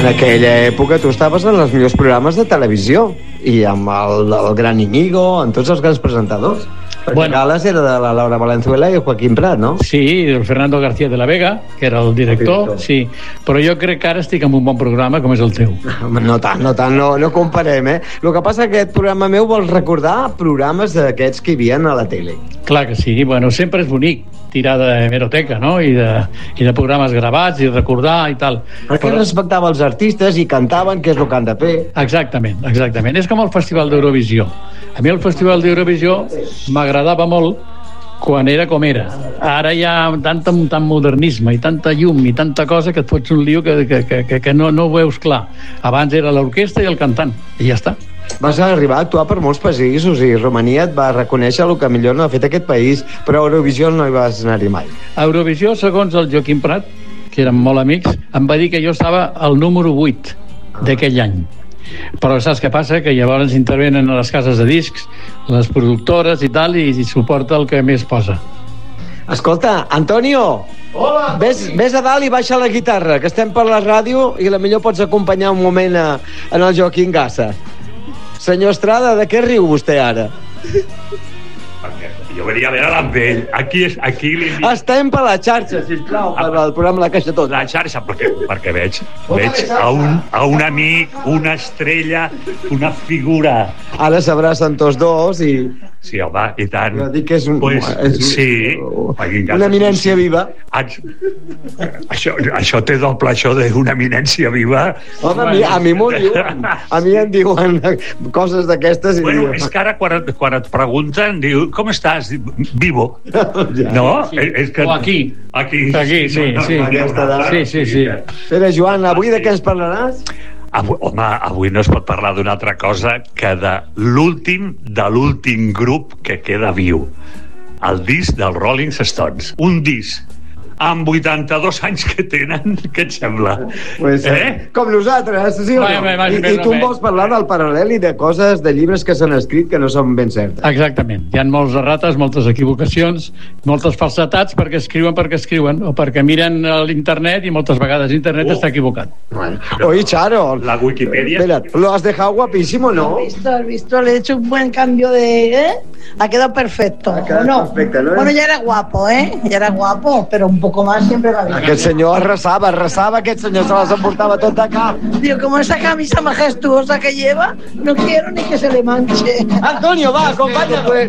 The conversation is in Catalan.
En aquella època tu estaves en els millors programes de televisió i amb el gran Íñigo, en tots els grans presentadors. Perquè Gales era de la Laura Valenzuela i Joaquín Prat, no? Sí, el Fernando García de la Vega, que era el director, sí. Però jo crec que ara estic en un bon programa com és el teu. No tant, no comparem, eh? El que passa que aquest programa meu vol recordar programes d'aquests que hi havia a la tele. Clar que sí, bueno, sempre és bonic tirar de hemeroteca, no? I de programes gravats i recordar i tal. Perquè respectava els artistes i cantaven què és el que han de fer. Exactament. És com el Festival d'Eurovisió. A mi el Festival d'Eurovisió m'agradava molt quan era com era. Ara hi ha tant modernisme i tanta llum i tanta cosa que et fots un lío que no ho veus clar. Abans era l'orquestra i el cantant, i ja està. Vas arribar a actuar per molts països i Romania et va reconèixer el que millor no ha fet aquest país, però a Eurovisió no hi vas anar-hi mai. A Eurovisió, segons el Joaquim Prat, que érem molt amics, em va dir que jo estava al número 8 d'aquell any. Però saps què passa? Que llavors intervenen a les cases de discs, les productores i tal, i suporta el que més posa. Escolta, Antonio! Hola! Ves a dalt i baixa la guitarra, que estem per la ràdio i la millor pots acompanyar un moment en el Joaquín Gassa. Senyor Estrada, de què riu vostè ara? Perquè jo venia a veure amb ell. Aquí estem per la xarxa, sisplau, per al programa La Caixa Tot. La xarxa, perquè veig a un amic, una estrella, una figura. Ara s'abracen tots dos i... Sí, home, i tant. Jo dic que és sí. Una eminència viva. Això té doble, això d'una eminència viva. Home, a mi m'ho diuen. A mi em diuen coses d'aquestes. Bueno, és que ara quan et pregunten, diu, com estàs? Vivo. No? O aquí. Aquí, sí. Pere Joan, avui de què ens parlaràs? Home, avui no es pot parlar d'una altra cosa que de l'últim grup que queda viu, el disc dels Rolling Stones, un disc amb 82 anys que tenen, què et sembla? Pues, com nosaltres, sí o no? I tu em vols parlar del paral·lel i de coses, de llibres que s'han escrit que no són ben certes. Exactament, hi ha molts errates, moltes equivocacions, moltes falsetats perquè escriuen o perquè miren a l'internet i moltes vegades l'internet està equivocat. Bueno. Oye, Charo, la Wikipedia... Espera, ¿lo has dejado guapísimo, no? Has visto, le he hecho un buen cambio de... Ha quedado perfecto. Perfecte, ¿no? Bueno, ya era guapo, ya era guapo, pero un poco más siempre va bien. Aquest senyor arrasava, aquest senyor se les emportava tot de cap. Digo, como esa camisa majestuosa que lleva, no quiero ni que se le manche. Antonio, va, acompáñame.